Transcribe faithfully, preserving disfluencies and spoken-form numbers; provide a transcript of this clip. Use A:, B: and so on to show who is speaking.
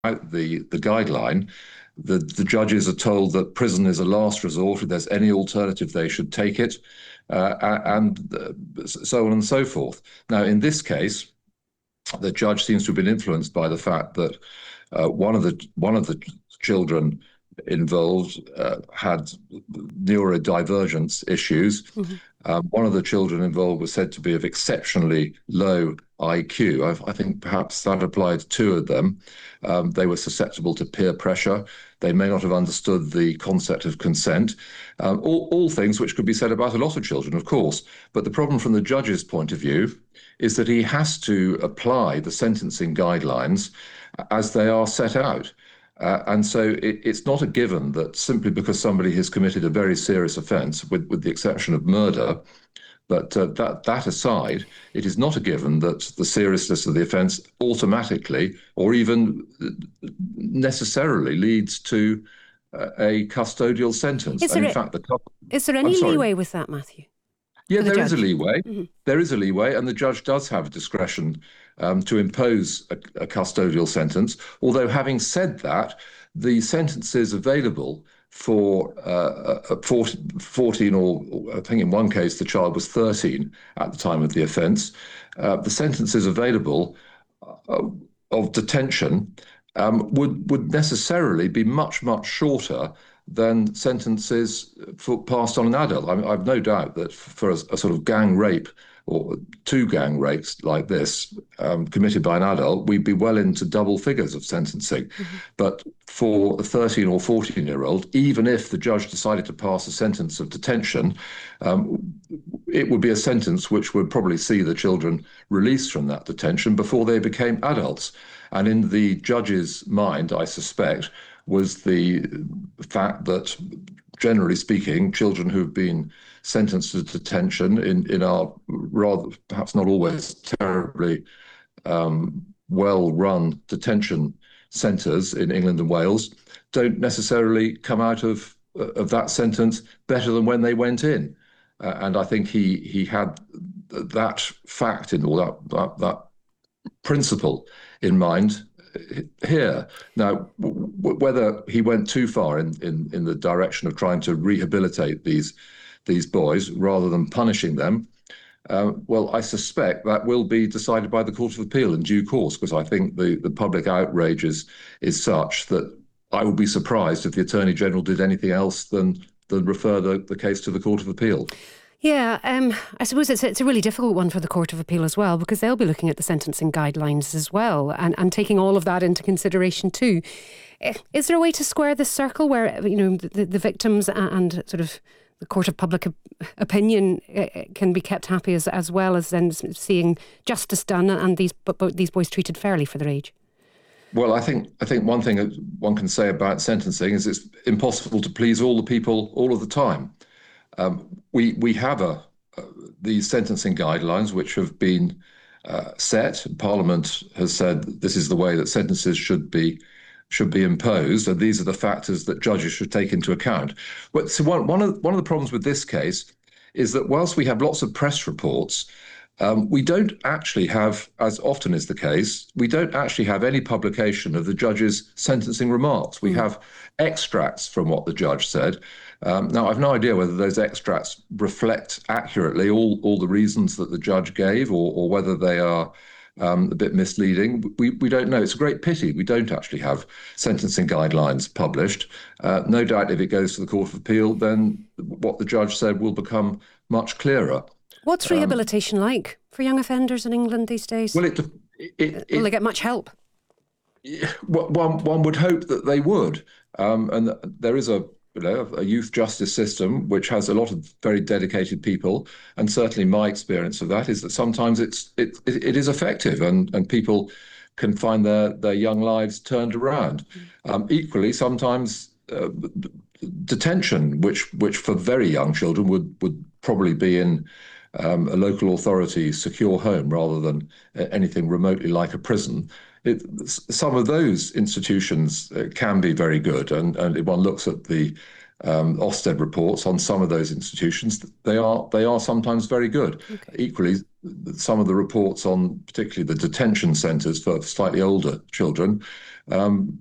A: the, the guideline, the, the judges are told that prison is a last resort. If there's any alternative, they should take it, uh, and uh, so on and so forth. Now, in this case, the judge seems to have been influenced by the fact that uh, one of the one of the children involved uh, had neurodivergence issues. Mm-hmm. Um, one of the children involved was said to be of exceptionally low I Q. I, I think perhaps that applied to two of them. Um, they were susceptible to peer pressure. They may not have understood the concept of consent. Um, all, all things which could be said about a lot of children, of course. But the problem from the judge's point of view is that he has to apply the sentencing guidelines as they are set out. Uh, and so it, it's not a given that simply because somebody has committed a very serious offence, with, with the exception of murder, but uh, that, that aside, it is not a given that the seriousness of the offence automatically or even necessarily leads to uh, a custodial sentence.
B: Is there,
A: and in
B: a,
A: fact, the,
B: is there any leeway with that, Matthew?
A: Yeah, there
B: judge?
A: is a leeway.
B: Mm-hmm.
A: There is a leeway, and the judge does have discretion um, to impose a, a custodial sentence. Although, having said that, the sentences available for uh, a fourteen, or I think in one case the child was thirteen at the time of the offence, uh, the sentences available uh, of detention um, would would necessarily be much, much shorter than sentences for, passed on an adult. I mean, I've no doubt that for a, a sort of gang rape or two gang rapes like this um, committed by an adult, we'd be well into double figures of sentencing. Mm-hmm. But for a thirteen or fourteen-year-old, even if the judge decided to pass a sentence of detention, um, it would be a sentence which would probably see the children released from that detention before they became adults. And in the judge's mind, I suspect, was the fact that, generally speaking, children who've been sentenced to detention in, in our rather, perhaps not always terribly um, well-run detention centres in England and Wales don't necessarily come out of of that sentence better than when they went in. Uh, and I think he he had that fact in, or that, that, that principle in mind here. Now, w- whether he went too far in, in, in the direction of trying to rehabilitate these these boys rather than punishing them, uh, well, I suspect that will be decided by the Court of Appeal in due course, because I think the, the public outrage is, is such that I would be surprised if the Attorney General did anything else than, than refer the, the case to the Court of Appeal.
B: Yeah, um, I suppose it's it's a really difficult one for the Court of Appeal as well, because they'll be looking at the sentencing guidelines as well and, and taking all of that into consideration too. Is there a way to square this circle where, you know, the, the victims and sort of the court of public opinion can be kept happy as as well as then seeing justice done and these these boys treated fairly for their age?
A: Well, I think I think one thing one can say about sentencing is it's impossible to please all the people all of the time. Um, we we have a uh, these sentencing guidelines which have been uh, set. Parliament has said this is the way that sentences should be should be imposed, and these are the factors that judges should take into account. But so one one of one of the problems with this case is that whilst we have lots of press reports, um, we don't actually have, as often is the case, we don't actually have any publication of the judge's sentencing remarks. We mm. have extracts from what the judge said. Um, now, I've no idea whether those extracts reflect accurately all, all the reasons that the judge gave, or, or whether they are um, a bit misleading. We, we don't know. It's a great pity we don't actually have sentencing guidelines published. Uh, no doubt if it goes to the Court of Appeal, then what the judge said will become much clearer.
B: What's rehabilitation um, like for young offenders in England these days?
A: Well, it, it, it
B: will they get much help?
A: One one would hope that they would, um, and there is a you know a youth justice system which has a lot of very dedicated people, and certainly my experience of that is that sometimes it's it it, it is effective, and and people can find their their young lives turned around. Mm. Um, equally, sometimes uh, detention, which which for very young children would would probably be in um, a local authority secure home rather than anything remotely like a prison. It, some of those institutions uh, can be very good, and, and if one looks at the um, Ofsted reports on some of those institutions, they are they are sometimes very good. Okay. Equally, some of the reports on particularly the detention centres for slightly older children Um,